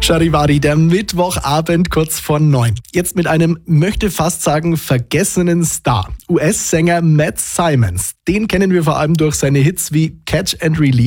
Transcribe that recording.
Charivari, der Mittwochabend kurz vor 9. Jetzt mit einem, möchte fast sagen, vergessenen Star. US-Sänger Matt Simons. Den kennen wir vor allem durch seine Hits wie Catch and Release.